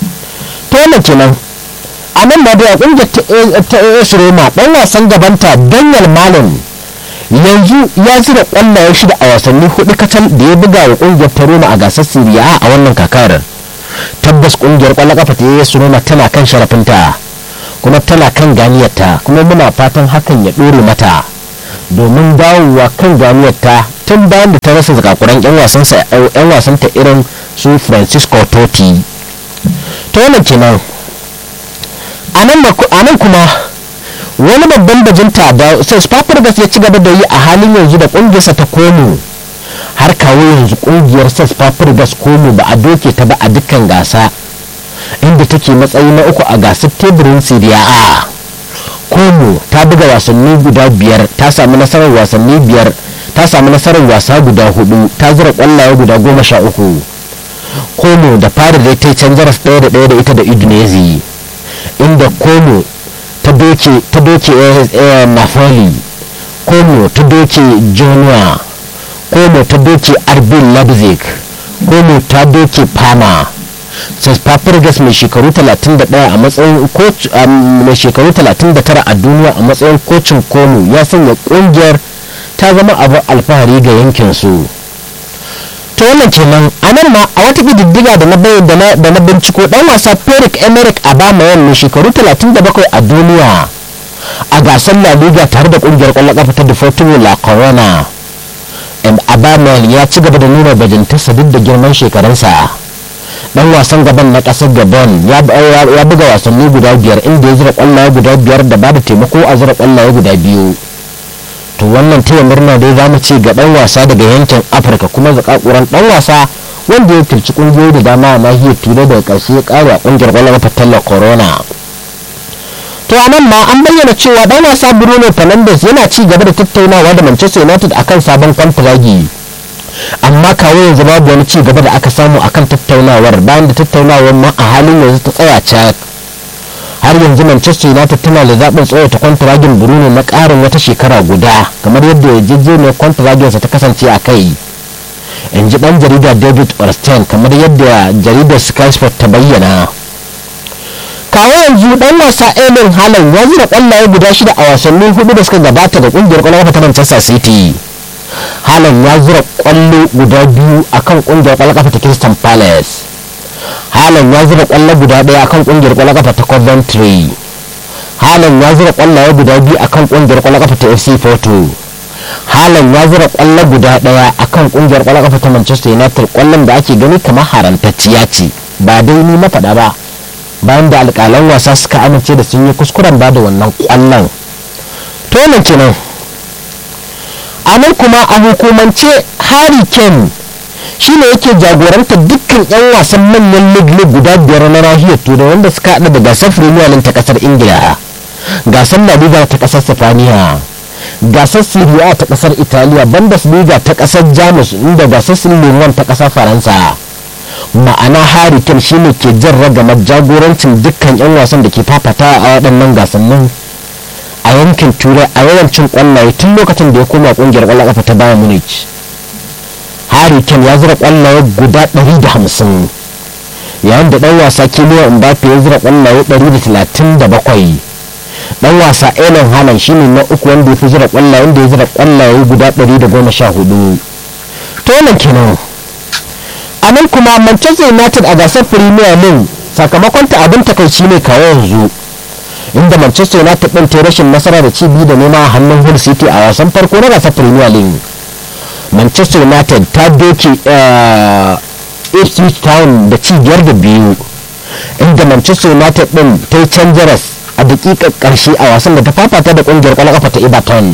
S1: To wannan kenan a nan da da ƙungiyar ta A S Roma ɗan wasan gabanta Daniel Malin yanzu ya zira kwallaye shida a wasanni hudu kacal da ya buga wa kungiyar ta Roma a gasar Serie A a wannan kakar. Tabbas kungiyar kwallon kafa ta A S Roma tana kan sharafinta kuma tana kan ganiyarta, kuma muna fatan hakan ya dore mata domin dawowa kan ganiyarta tun bayan da ta rasa zakakuran yan wasan sa yan wasan ta irin su Francisco Totti. To wannan kenan anan kuma wani babban bajinta da sai Fabregas ya ci gaba da yi a halin yanzu da kungiyarsa ta Como. Har kawo yanzu kungiyar Cesc Fabregas Como ba a doke ta ba a dukkan gasa, inda take matsayi na uku a gasar teburin Serie A. Como ta buga wasanni guda biyar, ta samu nasarar wasanni biyar, ta samu nasarar wasa guda hudu, ta zura kwallaye guda goma sha uku. Como da fari da ta yi canjaras ɗaya da ɗaya da ita da Udinese, inda Como ta doke ta doke Napoli, Como ta doke Genoa, Como ta doke R B Leipzig, Como ta doke Parma. Cesc Fabregas mai shekaru talatin da ɗaya a matsayin coach mai shekaru talatin da tara a duniya a matsayin kocin Como ya sanya kungiyar ta zama abu alfahari ga yankin su. To wannan kenan anan ma a wata kididdiga da na bayyana da na binciko dan wasa Pierre-Emerick Aubameyang mai shekaru talatin da bakwai a duniya a gasar La Liga tare da kungiyar kwallon kafa ta Deportivo La Corona. Aubameyang ya ci gaba da nuna bajintarsa duk da girman shekarunsa. Dan wasan gaban na kasar Gabon ya buga wasanni guda biyar inda ya zura kwallaye guda biyar da ba da taimako a zura kwallaye guda biyu. To wannan taya murna dai za mu ce ga dan wasa daga yankin Afirka kuma zakakuran dan wasa wanda ya kirci kungiyoyi da dama a nahiyar Turai daga karshe ya kare a kungiyar kwallon kafa Corona. To a nan ma an bayyana cewa dan wasa Bruno Fernandes yana ci gaba da tattaunawa da Manchester United akan sabon kwantiragi, amma kawo yanzu babu wani ci gaba da aka samu akan tattaunawar, bayan da tattaunawar ma a halin yanzu ta tsaya cak. Har yanzu Manchester United tana da zaɓin tsawaita kwantiragin Bruno na ƙarin wata shekara guda kamar yadda yarjejeniyar kwantiraginsa ta kasance a kai, in ji ɗan jarida David Ornstein kamar yadda jaridar Sky Sport ta bayyana. Kawo yanzu dan wasa Erling Haaland ya zira kwallaye guda shida a wasanni hudu da suka gabata da kungiyar kwallon kafa ta Manchester City. Haaland ya zira kwallo guda biyu akan kungiyar kwallon kafa ta Crystal Palace. Haaland ya zira kwallo guda daya akan kungiyar kwallon kafa ta Coventry. Haaland ya zira kwallaye guda biyu akan kungiyar kwallon kafa ta F C Porto. Haaland ya zira kwallo guda daya akan kungiyar kwallon kafa ta Manchester United, kwallon da ake gani kamar harantacciya ce, ba dai ni na faɗa ba, bayan da alƙalan wasa suka amince da sun yi kuskuren ba da wannan ƙwallon. To nan kenan a nan kuma a hukumance Harry Kane shi ne yake jagorantar dukkan 'yan wasan manyan league guda biyar na nahiyar Turai wanda suka haɗa da gasar Premier League ta ƙasar Ingila, gasar La Liga ta ƙasar Spaniya, gasar Serie A ta ƙasar Italiya, Bundesliga ta ƙasar Jamus, inda gasar Ligue one ta ƙasar Faransa. Ma'ana Harry Kane shine ke jan ragamar jagorancin dukkan 'yan wasan da ke fafata a waɗannan gasannin a yankin Turai a yawancin kwallaye tun lokacin da ya koma kungiyar kwallon kafa ta Bayern Munich. Harry Kane ya zura kwallaye guda ɗari da hamsin, yayin da ɗan wasa Kylian Mbappe ya zura kwallaye ɗari da talatin da bakwai. Ɗan wasa Erling Haaland shine na uku wanda ya fi zura kwallaye, wanda ya zura kwallaye guda ɗari da goma sha hudu. To wannan kenan. A nan kuma Manchester United a gasar Premier League sakamakon ta abin takaici ne kawo yanzu, inda Manchester United ɗin ta rashin nasara da ci biyu da nema a hannun Hull City a wasan farko na gasar Premier League. Manchester United ta doke Ipswich Town da ci biyar da biyu, inda Manchester United ɗin ta yi canjaras a daƙiƙar ƙarshe a wasan da ta fafata da ƙungiyar ƙwallon ƙafa ta Everton.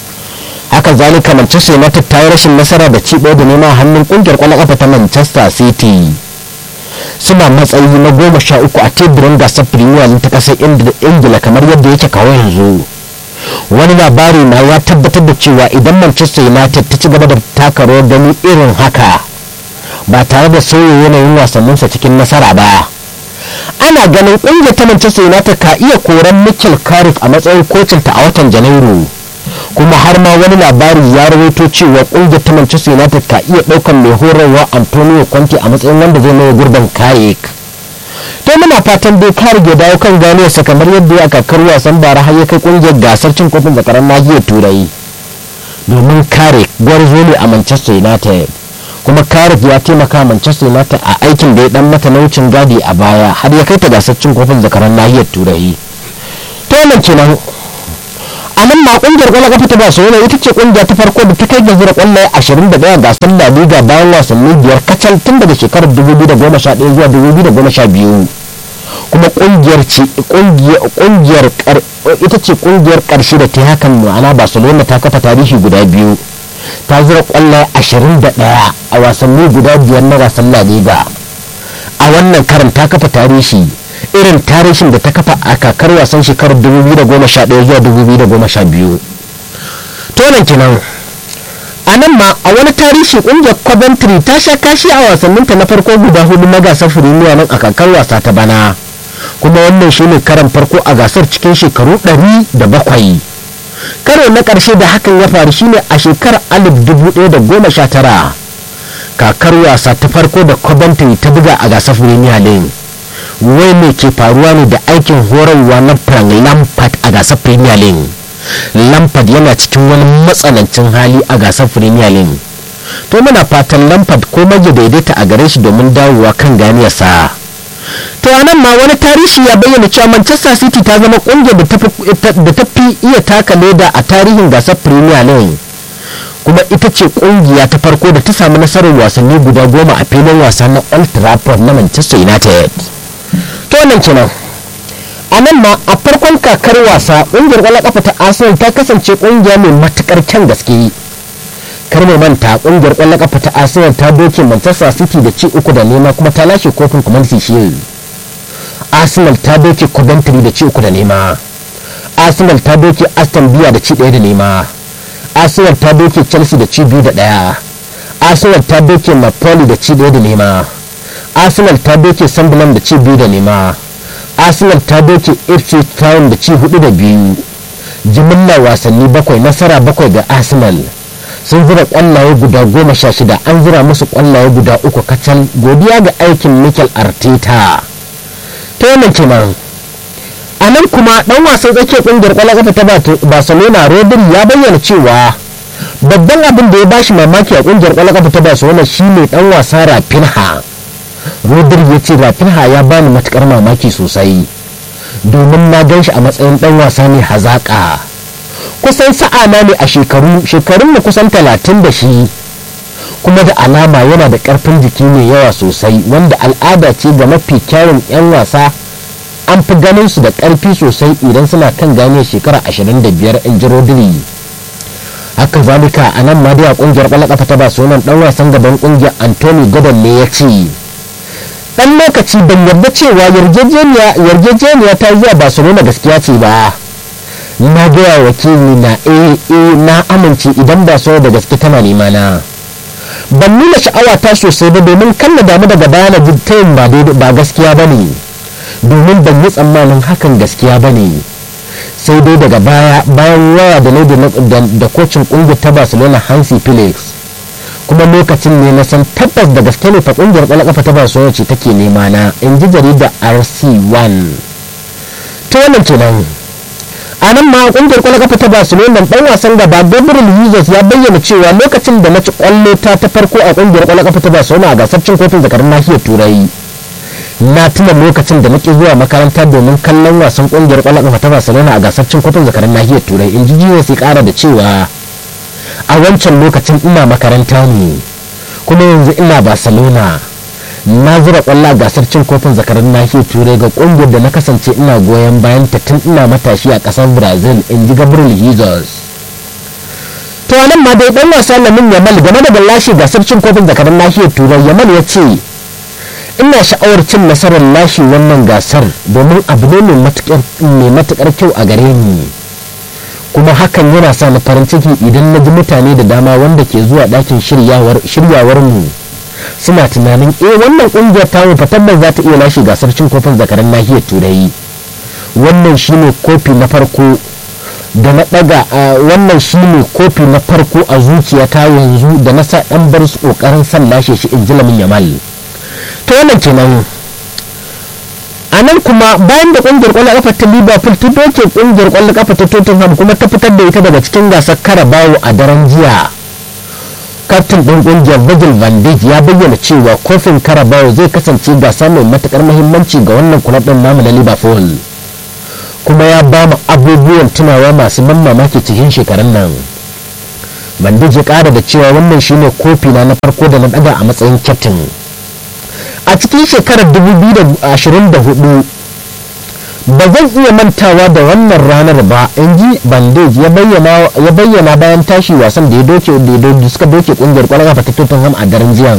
S1: Haka zalika Manchester United ta yi rashin nasara da ci ɗaya da nema a hannun ƙungiyar ƙwallon ƙafa ta Manchester City. Suna matsayi na goma sha uku a teburin gasar Premier League ta ƙasar Ingila kamar yadda yake kawo yanzu. Wani labari na ya tabbatar da cewa idan Manchester United ta ci gaba da taka rawar gani irin haka ba tare da sauya yanayin wasanninsa cikin nasara ba, ana ganin ƙungiyar ta Manchester United ka iya koran Mikel Carrick a matsayin kocinta a watan Janairu. Kuma har ma wani labari ya rawaito cewa kungiyar ta Manchester United ka iya daukan mai horarwa Antonio Conte a matsayin wanda zai maye gurbin Carrick. To muna fatan dai Carrick ya dawo kan ganiyarsa kamar yadda ya kakar wasan bara har ya kai kungiyar gasar cin kofin zakaran nahiyar Turai. Domin Carrick gwarzo ne a Manchester United, kuma Carrick ya taimaka Manchester United a aikin da ya dan mata na wucin gadi a baya har ya kai ta gasar cin kofin zakaran nahiyar Turai. To nan kenan a nan ma kungiyar kwallon kafa ta Barcelona ita ce kungiya ta farko da ta kai ga zura kwallaye ashirin da ɗaya gasar La Liga bayan wasanni biyar kacal tun daga shekarar dubu biyu da goma sha ɗaya zuwa dubu biyu da goma sha biyu. Kuma kungiyar ce kungiyar ita ce kungiyar karshe da ta hakan, ma'ana Barcelona ta kafa tarihi guda biyu, ta zura kwallaye ashirin da ɗaya a wasanni guda biyar na gasar La Liga. A wannan karan ta kafa tarihi irin tarihin da ta kafa a kakar wasan shekarar dubu biyu da goma sha ɗaya zuwa dubu biyu da goma sha biyu. To nan kenan a nan ma a wani tarihi kungiyar Coventry ta sha kashi a wasanninta na farko guda hudu na gasar Premier nan a kakar wasa ta bana, kuma wannan shine karan farko a gasar cikin shekaru ɗari da bakwai. Karo na ƙarshe da hakan ya faru shine a shekarar alif dubu ɗaya da goma sha tara, kakar wasa ta farko da Coventry ta buga a gasar Premier League. Wai me ke faruwa ne da aikin horarwa na Frank Lampard a gasar Premier League? Lampard yana cikin wani matsanancin hali a gasar Premier League. To muna fatan Lampard ko maje daidaita a gare shi domin dawowa kan ganiyarsa. To anan ma wani tarihi ya bayyana cewa Manchester City ta zama kungiyar da ta fi iya taka leda a tarihin gasar Premier League. kuma ita ce kungiya ta farko da ta samu nasarar wasanni guda goma a filin wasa na Old Trafford na Manchester United. To wannan kenan. A nan ma a farkon kakar wasa ƙungiyar ƙwallon ƙafa ta Arsenal ta kasance ƙungiya mai matuƙar kyan gaske. Kar mu manta ƙungiyar ƙwallon ƙafa ta Arsenal ta doke Manchester City da ci uku da nema kuma ta lashe kofin Community Shield. Arsenal ta doke Coventry da ci uku da nema. Arsenal ta doke Aston Villa da ci ɗaya da nema. Arsenal ta doke Chelsea da ci biyu da ɗaya. Arsenal ta doke Napoli da ci ɗaya da nema. Arsenal ta doke Sunderland da ci biyu da nema. Arsenal ta doke Ipswich Town da ci hudu da biyu. Jimilla wasanni bakwai, nasara bakwai ga Arsenal. Sun zira kwallaye guda goma sha shida, an zira musu kwallaye guda uku kacal, godiya ga aikin Mikel Arteta. Ta wannan kenan. A nan kuma dan wasan tsakiyar kungiyar kwallon kafa ta Barcelona Rodri ya bayyana cewa babban abin da ya bashi mamaki a kungiyar kwallon kafa ta Barcelona shine dan wasa Rafinha. Rodri ya ce Rafinha ya bani matukar mamaki sosai domin na gan shi a matsayin dan wasa ne hazaka, kusan sa'a na ne a shekaru shekarun mu kusan talatin da shi, kuma da alama yana da karfin jiki mai yawa sosai wanda al'ada ce ga mafi kyawun yan wasa. An fi ganin su da karfi sosai idan suna kan gane shekara ashirin da biyar, in ji Rodri. Haka zalika a nan ma dai a kungiyar kwallon kafa ta Barcelona dan wasan gaban kungiyar Anthony Gordon ne ya ce dan lokaci ban yarda cewa yarjejeniya yarjejeniya ta zuwa Barcelona gaskiya ce ba. Na gaya wakili na eh eh na amince idan Barcelona da gaske tana nema na. Ban nuna sha'awa ta sosai ba domin kan na damu daga bayana tayin ba ba gaskiya bane, domin ban yi tsammanin hakan gaskiya bane. Sai dai daga baya bayan waya da da, da kocin kungiyar ta Barcelona Hansi Felix, kuma lokacin ne na san tabbas da gaske ne fa kungiyar kwallon kafa ta Barcelona ce take nema na, in ji jarida R C one. To wannan kenan. A nan ma kungiyar kwallon kafa ta Barcelona dan wasan gaba Gabriel Jesus ya bayyana cewa lokacin da na ci kwallo ta ta farko a kungiyar kwallon kafa ta Barcelona a gasar cin kofin zakarun nahiyar Turai, na tuna lokacin da nake zuwa makaranta domin kallon wasan kungiyar kwallon kafa ta Barcelona a gasar cin kofin zakarun nahiyar Turai, in ji Jesus ya kara da cewa a wancan lokacin ina makaranta ne kuma yanzu ina Barcelona. Na zura kwallo gasar cin kofin zakarun nahiyar Turai ga kungiyar da na kasance ina goyon bayan ta tun ina matashi a kasar Brazil, in ji Gabriel Jesus. To anan ma dai dan wasa Lamine Yamal game da lashe gasar cin kofin zakarun nahiyar Turai, Yamal ya ce ina sha'awar cin nasarar lashe wannan gasar domin abu ne mai matukar kyau a gare ni, kuma hakan yana sa ni farin ciki idan na ji mutane da dama wanda ke zuwa ɗakin shiryawar mu suna tunanin eh wannan kungiyar ta mu tabbas za ta iya lashe gasar cin kofin zakaran nahiyar Turai. Wannan shine kofi na farko da na daga wannan shine kofi na farko a zuciyata yanzu da na sa dan bar su kokarin san lashe shi, in ji Lamine Yamal. To wannan kenan. A nan kuma bayan da kungiyar kwallon kafa ta Liverpool ta doke kungiyar kwallon kafa ta Tottenham kuma ta fitar da ita daga cikin gasar Carabao a daren jiya, kaftin ɗin ƙungiyar Virgil van Dijk ya bayyana cewa kofin Carabao zai kasance gasa mai matuƙar muhimmanci ga wannan kulab ɗin namu na Liverpool, kuma ya ba mu abubuwan tunawa masu ban mamaki cikin shekarun nan. Van Dijk ya ƙara da cewa wannan shine kofi na na farko da na ɗaga a matsayin kyaftin a cikin shekarar dubu biyu da ashirin da hudu. Ba zan iya mantawa da wannan ranar ba, in ji Van Dijk ya bayyana bayan tashi wasan da ya doke da suka doke kungiyar kwallon kafa ta Tottenham a daren jiya.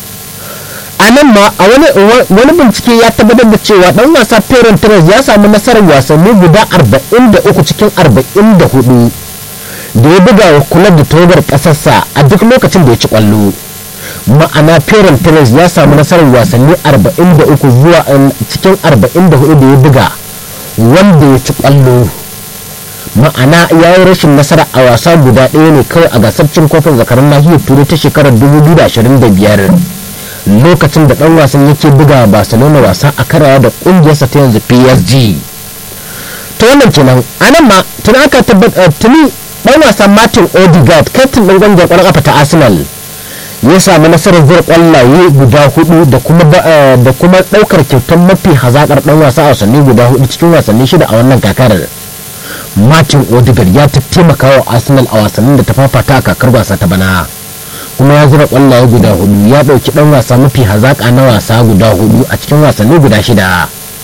S1: A nan ma a wani bincike ya tabbatar da cewa dan wasa Ferran Torres ya samu nasarar wasanni guda arba'in da uku cikin arba'in da hudu da ya buga wa kula da togar kasarsa a duk lokacin da ya ci kwallo. Ma'ana Ferran Torres ya samu nasarar wasanni arba'in da uku zuwa cikin arba'in da hudu da ya buga wanda ya ci kwallo. Ma'ana ya yi rashin nasara a wasa guda ɗaya ne kawai a gasar cin kofin zakarun nahiyar Turai ta shekarar dubu biyu da ashirin da biyar, lokacin da ɗan wasan yake buga Barcelona wasa a karawa da ƙungiyarsa ta yanzu P S G. Ta wannan kenan a nan ma tuni aka tabbata tuni ɗan wasa Martin Odegaard, kaftin ɗin ƙungiyar ƙwallon ƙafa ta Arsenal, ya samu nasarar zura kwallaye guda hudu da kuma da kuma daukar kyautar mafi hazakar dan wasa a wasanni guda hudu cikin wasanni shida a wannan kakar. Martin Odegaard ya taimaka wa Arsenal a wasannin da ta fafata a kakar wasa ta bana, kuma ya zura kwallaye guda hudu, ya dauki dan wasa mafi hazaka na wasa guda hudu a cikin wasanni guda shida.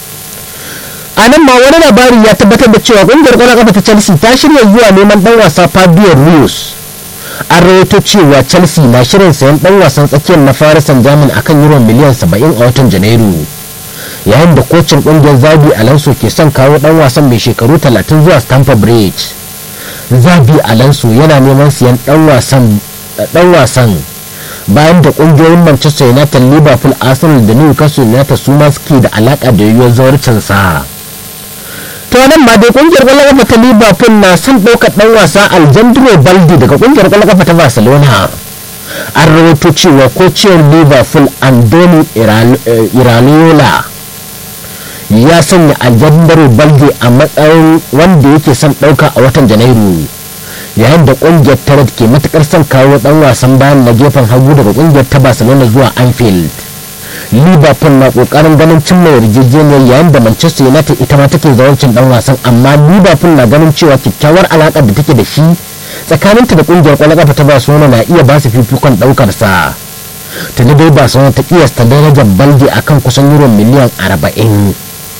S1: A nan ma wani labari ya tabbatar da cewa kungiyar kwallon kafa ta Chelsea ta shirya zuwa neman dan wasa Fabio Ruiz. An rawaito cewa Chelsea na shirin sayan dan wasan tsakiyar na Paris Saint-Germain akan euro miliyan saba'in a watan Janairu, yayin da kocin kungiyar Xabi Alonso ke son kawo dan wasan mai shekaru talatin zuwa Stamford Bridge. Xabi Alonso yana neman siyan dan wasan dan wasan bayan da kungiyoyin Manchester United, Liverpool, Arsenal da Newcastle United su ma suke da alaka da yiwuwar zawarcin sa. To nan ma dai kungiyar kwallon kafa ta Liverpool na son ɗaukar ɗan wasa Alejandro Balde daga kungiyar kwallon kafa ta Barcelona. An rawaito cewa kociyar Liverpool Andoni Iraola ya sanya Alejandro Balde a matsayin wanda yake son ɗauka a watan Janairu, yayin da kungiyar ta Red ke matukar son kawo ɗan wasan bayan na gefen hagu daga kungiyar ta Barcelona zuwa Anfield. Liverpool na kokarin ganin cimma yarjejeniyar, yayin da Manchester United ita ma take zawarcin dan wasan, amma Liverpool na ganin cewa kyakkyawar alakar da take da shi tsakaninta da kungiyar kwallon kafa ta Barcelona na iya ba su fifikon daukar sa. Tuni dai Barcelona ta kiyasta darajar Balde akan kusan euro miliyan arba'in.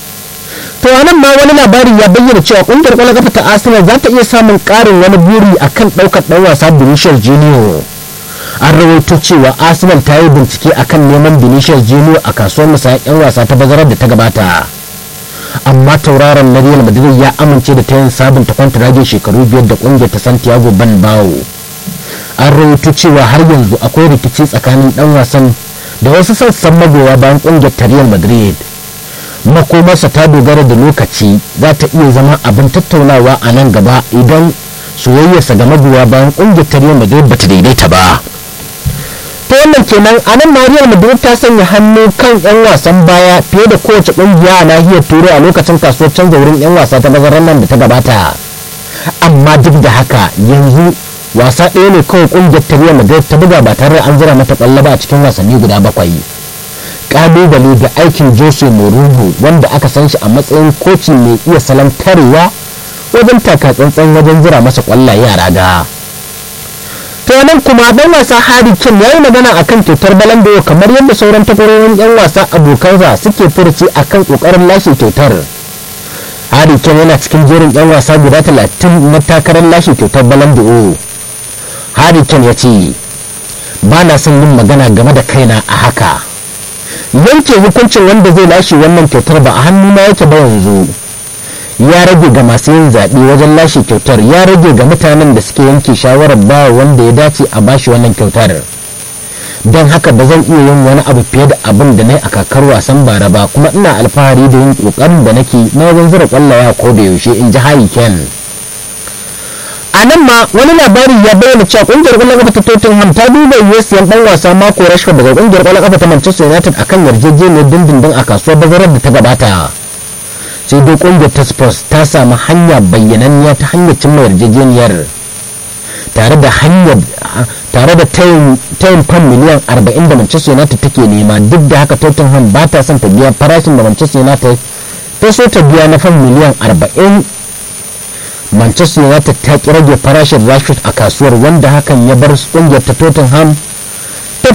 S1: To anan ma wani labari ya bayyana cewa kungiyar kwallon kafa ta Arsenal za ta iya samun karin wani buri akan daukar dan wasa Vinicius Junior. An rawaito cewa Arsenal ta yi bincike akan neman Vinicius Junior a kasuwar musayar 'yan wasa ta bazarar da ta gabata, amma tauraron na Real Madrid ya amince da ta yin sabunta kwantiragin shekaru biyar da kungiyar ta Santiago Bernabeu. An rawaito cewa har yanzu akwai rikici tsakanin dan wasan da wasu sassan magoya bayan kungiyar ta Real Madrid. Makomarsa ta dogara da lokaci, za ta iya zama abin tattaunawa a nan gaba idan soyayyarsa ga magoya bayan kungiyar ta Real Madrid bata daidaita ba. Ta wannan kenan a nan Real Madrid ta sanya hannu kan 'yan wasan baya fiye da kowace kungiya a nahiyar Turai a lokacin kasuwar canza wurin 'yan wasa ta bazarar nan da ta gabata. Amma duk da haka yanzu wasa ɗaya ne kawai kungiyar ta Real Madrid ta buga ba tare da an zira mata ƙwallo ba a cikin wasanni guda bakwai. Kalubale ga aikin Jose Mourinho, wanda aka san shi a matsayin koci mai iya salon tarewa wajen taka tsantsan wajen zira masa ƙwallaye a raga. To nan kuma dan wasa Harry Kane yayi magana akan kyautar Ballon d'Or kamar yadda sauran takwarorin 'yan wasa abokansa suke furci akan kokarin lashe kyautar. Harry Kane yana cikin jerin 'yan wasa guda talatin na takarar lashe kyautar Ballon d'Or. Harry Kane ya ce, "Ba na son yin magana game da kaina a haka. Yanke hukuncin wanda zai lashe wannan kyautar ba a hannuna yake ba yanzu. Ya rage ga masu yin zaɓe wajen lashe kyautar, ya rage ga mutanen da suke yanke shawarar ba wanda ya dace a bashi wannan kyautar. Don haka ba zan iya yin wani abu fiye da abin da na yi a kakar wasan bara ba, kuma ina alfahari da yin ƙoƙarin da nake na wajen zura ƙwallaye ko da yaushe," in ji Harry Kane. A nan ma wani labari ya bayyana cewa ƙungiyar ƙwallon ƙafa ta Tottenham ta duba yiwuwar siyan ɗan wasa Marco Rashford daga ƙungiyar ƙwallon ƙafa ta Manchester United akan yarjejeniyar dindindin a kasuwar bazarar da ta gabata. Sai dai kungiyar ta Spurs ta samu hanya bayyananniya ta hanyar cimma yarjejeniyar tare da hanyar tare da tayin fan miliyan arba'in da Manchester United take nema. Duk da haka Tottenham ba ta son ta biya farashin da Manchester United ta so ta biya na fan miliyan arba'in. Manchester United ta ki rage farashin Rashford a kasuwar, wanda hakan ya bar kungiyar ta Tottenham